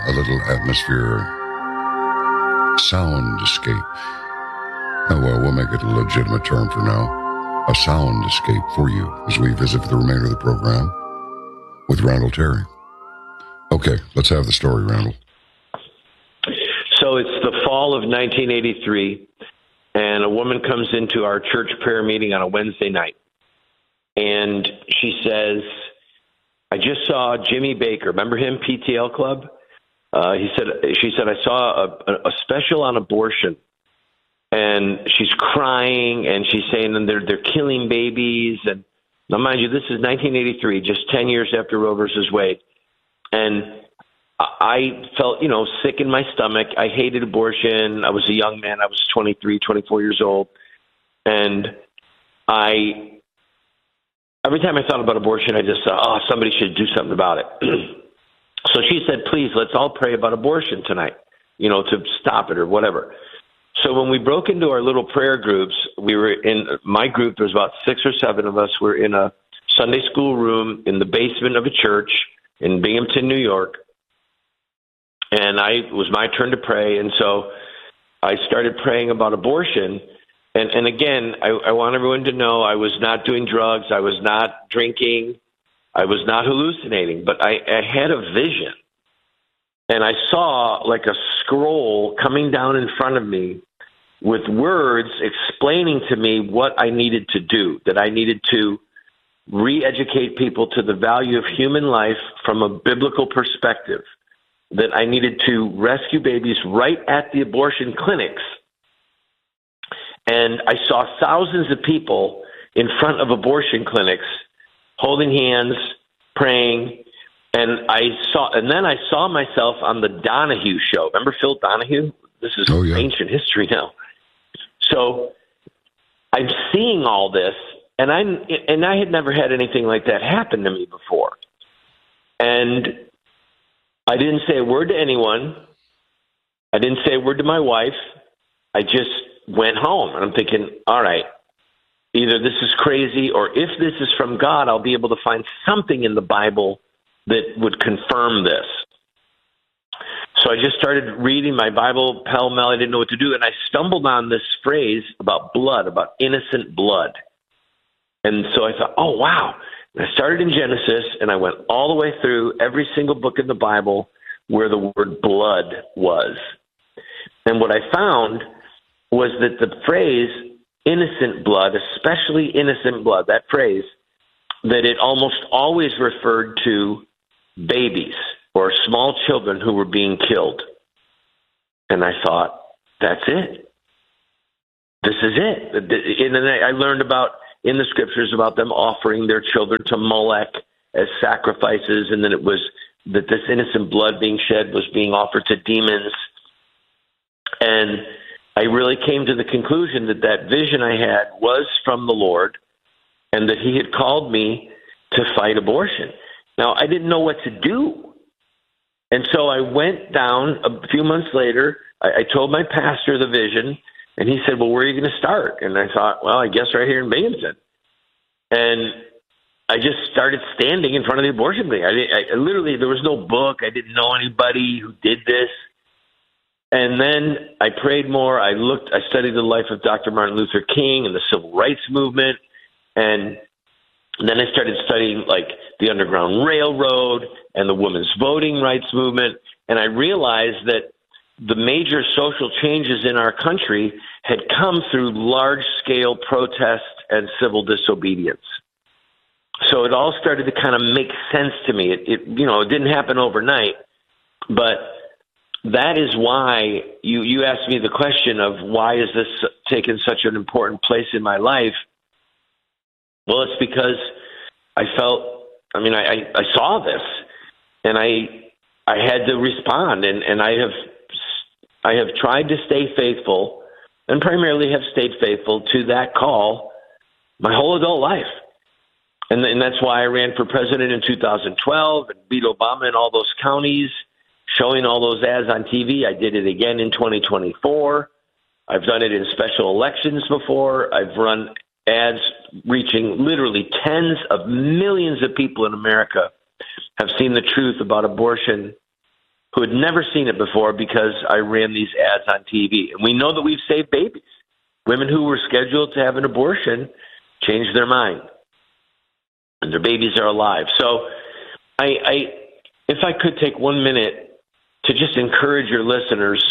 a little atmosphere sound escape. Oh, well, we'll make it a legitimate term for now. A sound escape for you as we visit for the remainder of the program with Randall Terry. Okay, let's have the story, Randall. So it's the fall of 1983, and a woman comes into our church prayer meeting on a Wednesday night. And she says, I just saw Jimmy Baker. Remember him, PTL Club? She said, I saw a special on abortion. And she's crying, and she's saying that they're killing babies. And now, mind you, this is 1983, just 10 years after Roe versus Wade. And I felt, sick in my stomach. I hated abortion. I was a young man. I was 23, 24 years old. And every time I thought about abortion, I just thought, somebody should do something about it. So she said, please, let's all pray about abortion tonight, to stop it or whatever. So when we broke into our little prayer groups, we were in my group, there was about 6 or 7 of us. We're in a Sunday school room in the basement of a church in Binghamton, New York. And it was my turn to pray. And so I started praying about abortion. And again, I want everyone to know I was not doing drugs. I was not drinking. I was not hallucinating. But I had a vision. And I saw like a scroll coming down in front of me with words explaining to me what I needed to do, that I needed to re-educate people to the value of human life from a biblical perspective, that I needed to rescue babies right at the abortion clinics. And I saw thousands of people in front of abortion clinics holding hands, praying. And then I saw myself on the Donahue show. Remember Phil Donahue? This is ancient history now. So I'm seeing all this, and I had never had anything like that happen to me before. And I didn't say a word to anyone. I didn't say a word to my wife. I just went home, and I'm thinking, all right, either this is crazy, or if this is from God, I'll be able to find something in the Bible that would confirm this. So I just started reading my Bible pell-mell. I didn't know what to do. And I stumbled on this phrase about blood, about innocent blood. And so I thought, oh, wow. And I started in Genesis, and I went all the way through every single book in the Bible where the word blood was. And what I found was that the phrase innocent blood, especially innocent blood, that phrase, that it almost always referred to babies or small children who were being killed. And I thought, that's it. This is it. And then I learned about, in the scriptures, about them offering their children to Molech as sacrifices, and then it was that this innocent blood being shed was being offered to demons. And I really came to the conclusion that that vision I had was from the Lord, and that he had called me to fight abortion. Now, I didn't know what to do. And so I went down a few months later. I told my pastor the vision, and he said, well, where are you going to start? And I thought, well, I guess right here in Binghamton. And I just started standing in front of the abortion clinic. I literally, there was no book. I didn't know anybody who did this. And then I prayed more. I studied the life of Dr. Martin Luther King and the Civil Rights Movement. And then I started studying like the Underground Railroad and the women's voting rights movement. And I realized that the major social changes in our country had come through large-scale protest and civil disobedience. So it all started to kind of make sense to me. It didn't happen overnight, but that is why you asked me the question of why is this taking such an important place in my life? Well, it's because I saw this, and I had to respond, and I have tried to stay faithful, and primarily have stayed faithful to that call my whole adult life. And that's why I ran for president in 2012 and beat Obama in all those counties, showing all those ads on TV. I did it again in 2024. I've done it in special elections before. I've run ads reaching literally tens of millions of people in America have seen the truth about abortion who had never seen it before because I ran these ads on TV. And we know that we've saved babies. Women who were scheduled to have an abortion changed their mind, and their babies are alive. So if I could take 1 minute to just encourage your listeners,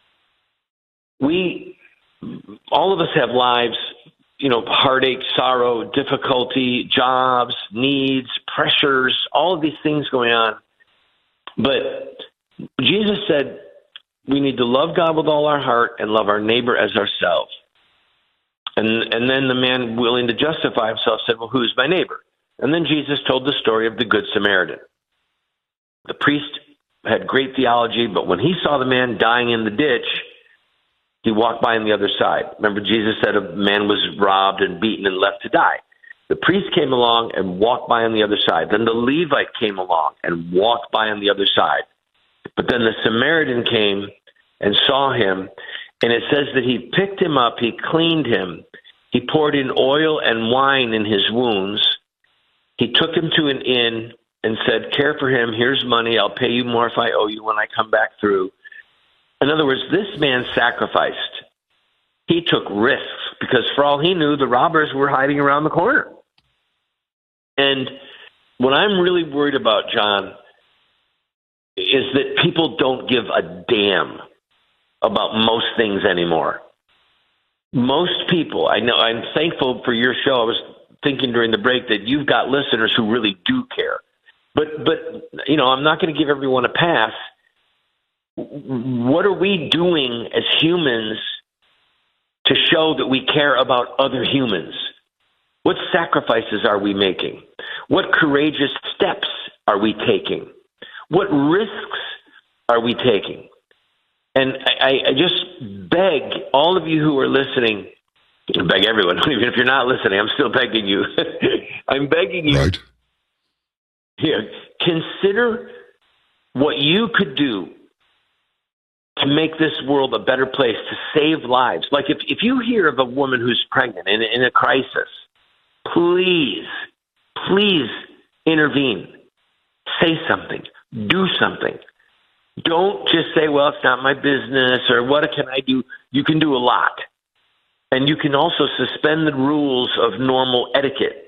all of us have lives, heartache, sorrow, difficulty, jobs, needs, pressures, all of these things going on. But Jesus said we need to love God with all our heart and love our neighbor as ourselves. And then the man willing to justify himself said, well, who's my neighbor? And then Jesus told the story of the Good Samaritan. The priest had great theology, but when he saw the man dying in the ditch, he walked by on the other side. Remember, Jesus said a man was robbed and beaten and left to die. The priest came along and walked by on the other side. Then the Levite came along and walked by on the other side. But then the Samaritan came and saw him, and it says that he picked him up, he cleaned him, he poured in oil and wine in his wounds. He took him to an inn and said, care for him, here's money, I'll pay you more if I owe you when I come back through. In other words, this man sacrificed. He took risks because for all he knew, the robbers were hiding around the corner. And what I'm really worried about, John, is that people don't give a damn about most things anymore. Most people, I know, I'm thankful for your show. I was thinking during the break that you've got listeners who really do care. But I'm not going to give everyone a pass. What are we doing as humans to show that we care about other humans? What sacrifices are we making? What courageous steps are we taking? What risks are we taking? And I just beg all of you who are listening, beg everyone, even if you're not listening, I'm still begging you. I'm begging you. Right. Here, consider what you could do to make this world a better place, to save lives. Like if you hear of a woman who's pregnant in a crisis, please intervene. Say something. Do something. Don't just say, well, it's not my business, or what can I do? You can do a lot. And you can also suspend the rules of normal etiquette.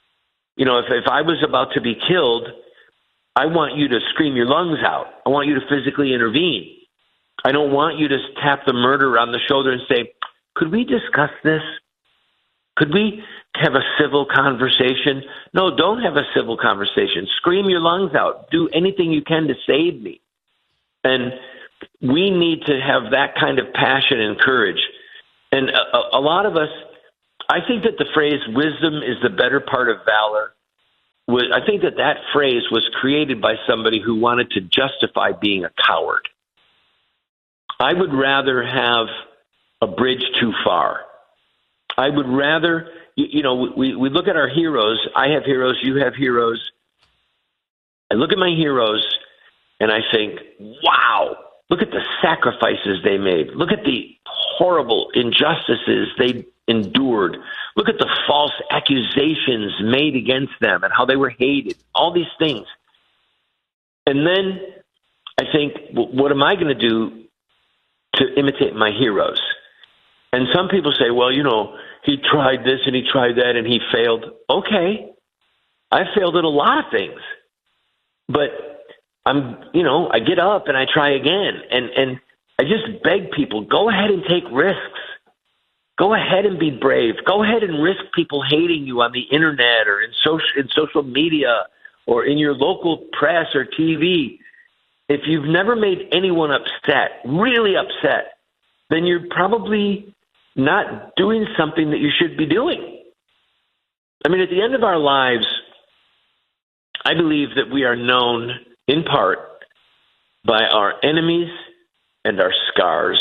If I was about to be killed, I want you to scream your lungs out. I want you to physically intervene. I don't want you to tap the murderer on the shoulder and say, could we discuss this? Could we have a civil conversation? No, don't have a civil conversation. Scream your lungs out. Do anything you can to save me. And we need to have that kind of passion and courage. And a lot of us, I think that the phrase wisdom is the better part of valor, I think that phrase was created by somebody who wanted to justify being a coward. I would rather have a bridge too far. I would rather, we look at our heroes. I have heroes. You have heroes. I look at my heroes and I think, wow, look at the sacrifices they made. Look at the horrible injustices they endured. Look at the false accusations made against them and how they were hated, all these things. And then I think, what am I going to do to imitate my heroes? And some people say, well, he tried this and he tried that and he failed. Okay. I failed at a lot of things, but I get up and I try again. And I just beg people, go ahead and take risks. Go ahead and be brave. Go ahead and risk people hating you on the internet or in social media or in your local press or TV. If you've never made anyone upset, really upset, then you're probably not doing something that you should be doing. I mean, at the end of our lives, I believe that we are known in part by our enemies and our scars.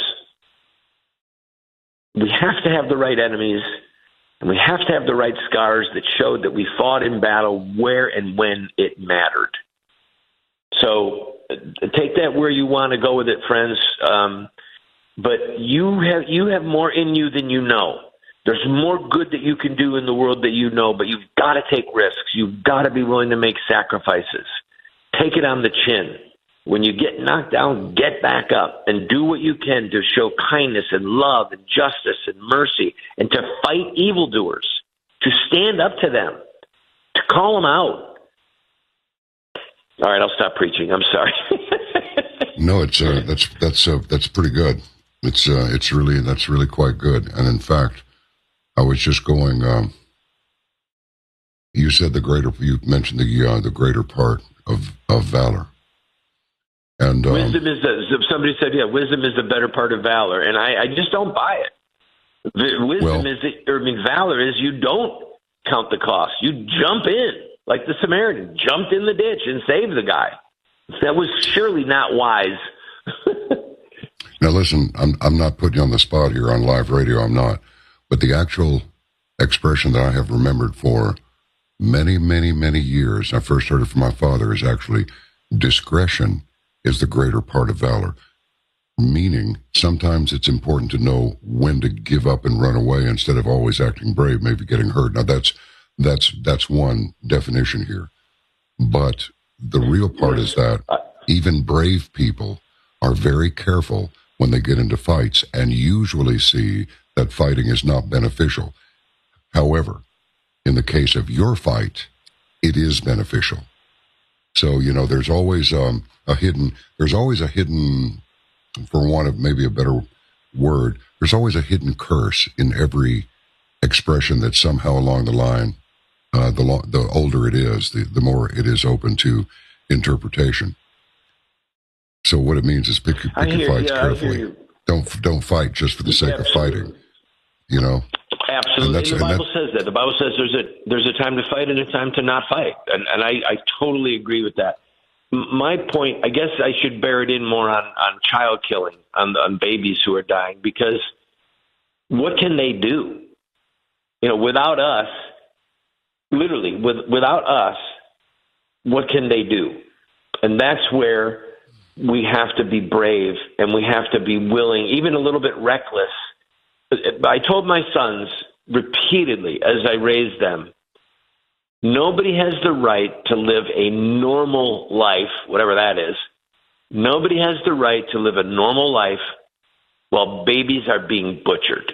We have to have the right enemies, and we have to have the right scars that showed that we fought in battle where and when it mattered. So take that where you want to go with it, friends. But you have more in you than you know. There's more good that you can do in the world that you know, but you've got to take risks. You've got to be willing to make sacrifices. Take it on the chin. when you get knocked down, get back up and do what you can to show kindness and love and justice and mercy and to fight evildoers, to stand up to them, to call them out. All right, I'll stop preaching. I'm sorry. No, it's that's pretty good. That's really quite good. And in fact, I was just going. You said you mentioned the greater part of valor. And wisdom somebody said, wisdom is the better part of valor, and I just don't buy it. Valor is you don't count the cost. You jump in, like the Samaritan, jumped in the ditch and saved the guy. That was surely not wise. Now listen, I'm not putting you on the spot here on live radio, I'm not. But the actual expression that I have remembered for many, many, many years, I first heard it from my father, is actually discretion is the greater part of valor. Meaning, sometimes it's important to know when to give up and run away instead of always acting brave, maybe getting hurt. Now that's one definition here. But the real part is that even brave people are very careful when they get into fights and usually see that fighting is not beneficial. However, in the case of your fight, it is beneficial. So, there's always a hidden, for want of maybe a better word, there's always a hidden curse in every expression that somehow along the line, the older it is, the more it is open to interpretation. So what it means is pick your fights carefully. Don't fight just for the sake of fighting. Absolutely. And the Bible says that. The Bible says there's a time to fight and a time to not fight. And I totally agree with that. My point, I guess I should bear it in more on child killing, on babies who are dying, because what can they do? Without us, literally, without us, what can they do? And that's where we have to be brave and we have to be willing, even a little bit reckless. I told my sons repeatedly as I raised them, nobody has the right to live a normal life, whatever that is. Nobody has the right to live a normal life while babies are being butchered.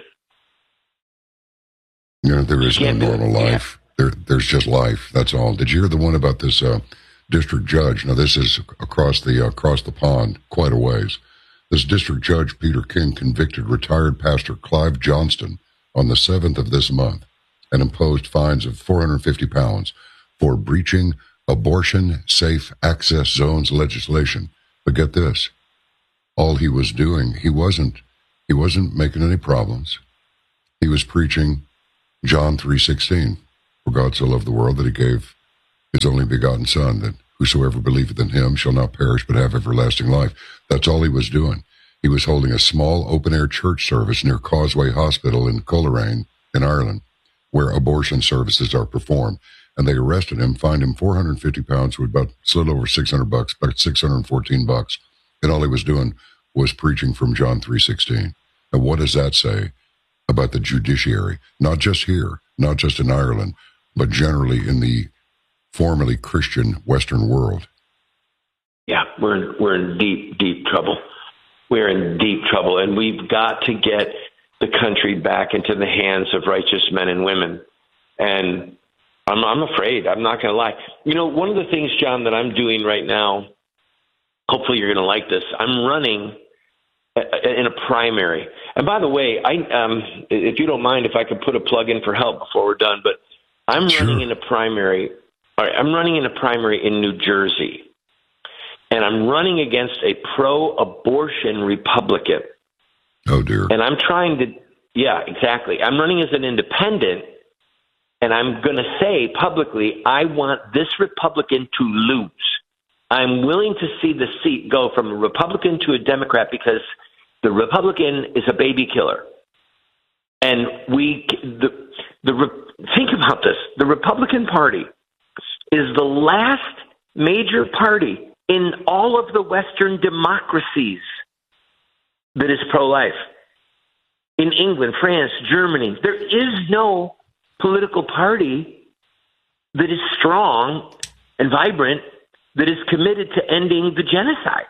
There is no normal life. There's just life. That's all. Did you hear the one about this district judge? Now, this is across the pond quite a ways. This district judge, Peter King, convicted retired pastor Clive Johnston on the 7th of this month and imposed fines of £450 for breaching abortion safe access zones legislation. But get this, all he was doing, he wasn't making any problems. He was preaching John 3:16, for God so loved the world that he gave his only begotten Son, that whosoever believeth in him shall not perish but have everlasting life. That's all he was doing. He was holding a small open-air church service near Causeway Hospital in Coleraine in Ireland, where abortion services are performed. And they arrested him, fined him £450, with about a little over $600, about $614. And all he was doing was preaching from John 3:16. And what does that say about the judiciary? Not just here, not just in Ireland, but generally in the formerly Christian Western world. Yeah, we're in deep, deep trouble. We're in deep trouble, and we've got to get the country back into the hands of righteous men and women. And I'm afraid. I'm not going to lie. One of the things, John, that I'm doing right now, hopefully you're going to like this, I'm running in a primary. And by the way, if you don't mind, if I could put a plug in for help before we're done, but I'm running in a primary. All right, I'm running in a primary in New Jersey, and I'm running against a pro-abortion Republican. Oh, dear. And I'm trying to, yeah, exactly. I'm running as an independent, and I'm going to say publicly, I want this Republican to lose. I'm willing to see the seat go from a Republican to a Democrat because the Republican is a baby killer. And think about this. The Republican Party is the last major party in all of the Western democracies that is pro-life. In England, France, Germany, there is no political party that is strong and vibrant that is committed to ending the genocide.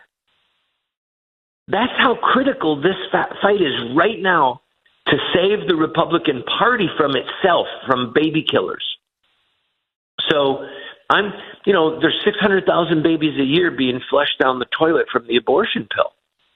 That's how critical this fight is right now to save the Republican Party from itself, from baby killers. So there's 600,000 babies a year being flushed down the toilet from the abortion pill.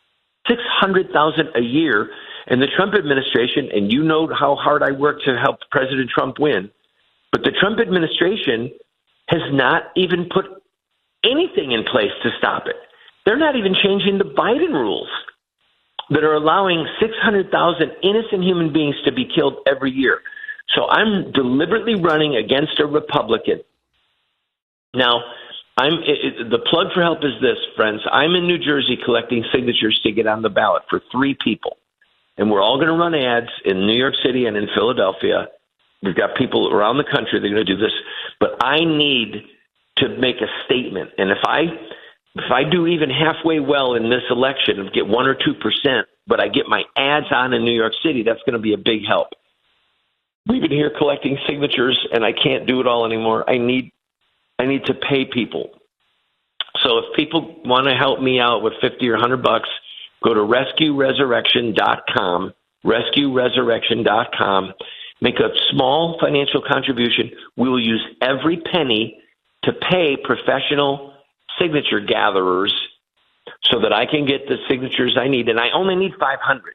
600,000 a year. And the Trump administration, and you know how hard I worked to help President Trump win, but the Trump administration has not even put anything in place to stop it. They're not even changing the Biden rules that are allowing 600,000 innocent human beings to be killed every year. So I'm deliberately running against a Republican. Now, the plug for help is this, friends. I'm in New Jersey collecting signatures to get on the ballot for 3 people. And we're all going to run ads in New York City and in Philadelphia. We've got people around the country that are going to do this. But I need to make a statement. And if I do even halfway well in this election, get 1 or 2%, but I get my ads on in New York City, that's going to be a big help. We've been here collecting signatures, and I can't do it all anymore. I need to pay people. So if people want to help me out with $50 or $100, go to rescueresurrection.com, rescueresurrection.com. Make a small financial contribution. We will use every penny to pay professional signature gatherers so that I can get the signatures I need. And I only need 500.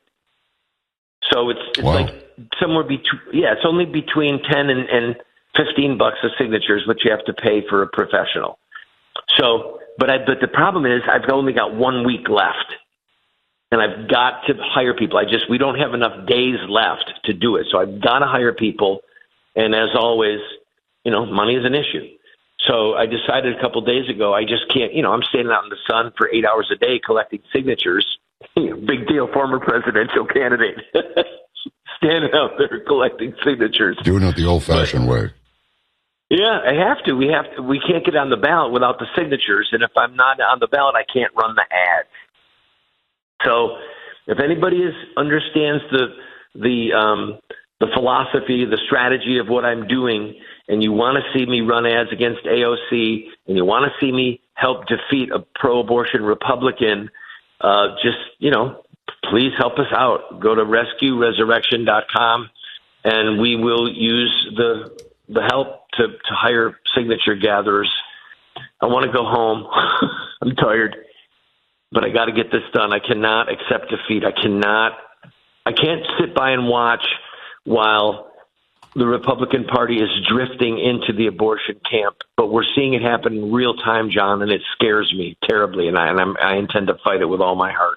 So it's wow. like somewhere between, it's only between 10 and $15 of signatures, but you have to pay for a professional. So, but the problem is I've only got 1 week left. And I've got to hire people. We don't have enough days left to do it. So I've got to hire people. And as always, money is an issue. So I decided a couple of days ago, I just can't, I'm standing out in the sun for 8 hours a day collecting signatures. Big deal, former presidential candidate. Standing out there collecting signatures. Doing it the old-fashioned way. Yeah, I have to. We can't get on the ballot without the signatures. And if I'm not on the ballot, I can't run the ads. So if anybody understands the philosophy, the strategy of what I'm doing, and you want to see me run ads against AOC, and you want to see me help defeat a pro-abortion Republican, please help us out. Go to rescueresurrection.com, and we will use the help to hire signature gatherers. I want to go home. I'm tired. But I got to get this done. I cannot accept defeat. I can't sit by and watch while the Republican Party is drifting into the abortion camp. But we're seeing it happen in real time, John, and it scares me terribly. And I intend to fight it with all my heart.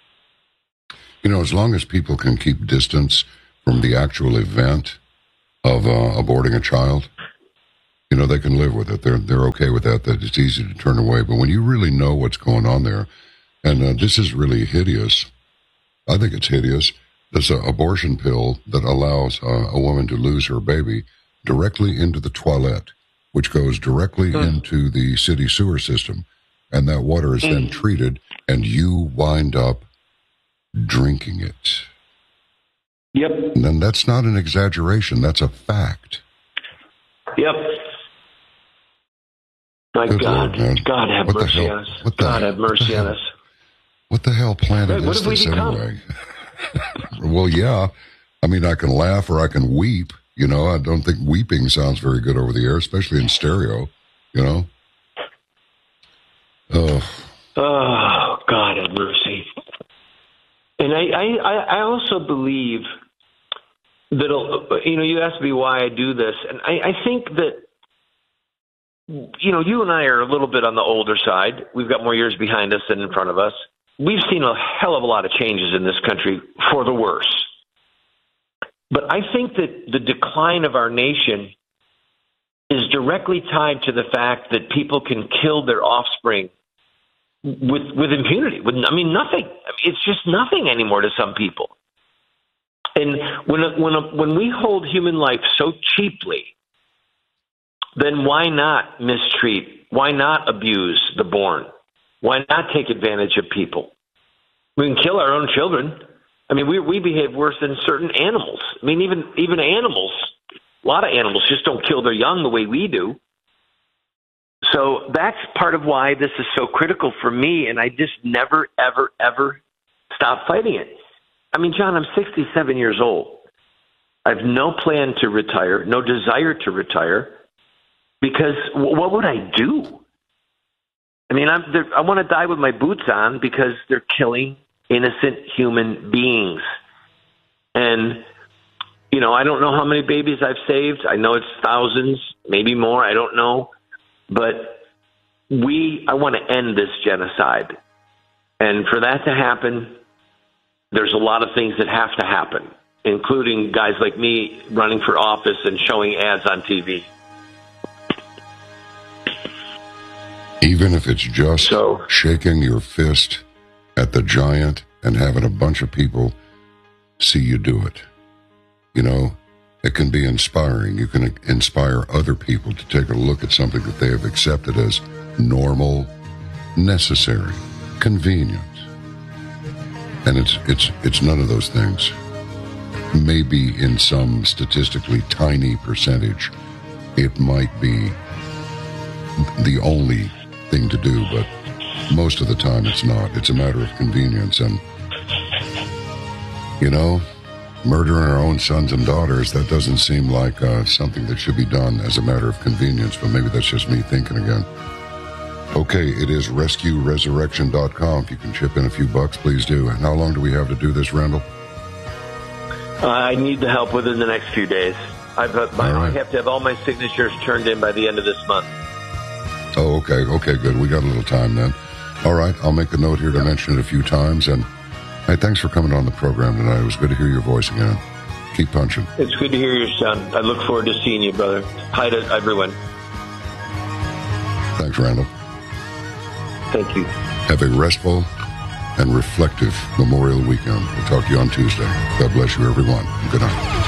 As long as people can keep distance from the actual event of aborting a child, they can live with it. They're okay with that. That it's easy to turn away. But when you really know what's going on there. And this is really hideous. I think it's hideous. There's an abortion pill that allows a woman to lose her baby directly into the toilet, which goes directly into the city sewer system. And that water is then treated, and you wind up drinking it. Yep. And that's not an exaggeration. That's a fact. Yep. My Good God. Lord, God have mercy on us. God have mercy on us. What the hell planet is this anyway? Well, yeah. I mean, I can laugh or I can weep. I don't think weeping sounds very good over the air, especially in stereo, Oh, God have mercy. And I also believe that, you asked me why I do this. And I think that, you and I are a little bit on the older side. We've got more years behind us than in front of us. We've seen a hell of a lot of changes in this country for the worse. But I think that the decline of our nation is directly tied to the fact that people can kill their offspring with impunity. Nothing. It's just nothing anymore to some people. And when we hold human life so cheaply, then why not mistreat? Why not abuse the born? Why not take advantage of people? We can kill our own children. We behave worse than certain animals. Even animals, a lot of animals just don't kill their young the way we do. So that's part of why this is so critical for me, and I just never, ever, ever stop fighting it. I mean, John, I'm 67 years old. I have no plan to retire, no desire to retire, because what would I do? I mean, I want to die with my boots on because they're killing innocent human beings. And, you know, I don't know how many babies I've saved. I know it's thousands, maybe more. I don't know. But I want to end this genocide. And for that to happen, there's a lot of things that have to happen, including guys like me running for office and showing ads on TV. Even if it's just shaking your fist at the giant and having a bunch of people see you do it. You know, it can be inspiring. You can inspire other people to take a look at something that they have accepted as normal, necessary, convenient. And it's none of those things. Maybe in some statistically tiny percentage, it might be the only thing to do, but most of the time it's not. It's a matter of convenience. And, you know, murdering our own sons and daughters, that doesn't seem like something that should be done as a matter of convenience, but maybe that's just me thinking again. Okay, it is rescueresurrection.com. If you can chip in a few bucks, please do. And how long do we have to do this, Randall? I need the help within the next few days. I have to have all my signatures turned in by the end of this month. Oh, okay. Okay, good. We got a little time then. All right, I'll make a note here to mention it a few times. And hey, thanks for coming on the program tonight. It was good to hear your voice again. Keep punching. It's good to hear your son. I look forward to seeing you, brother. Hi to everyone. Thanks, Randall. Thank you. Have a restful and reflective Memorial Weekend. We'll talk to you on Tuesday. God bless you, everyone. Good night.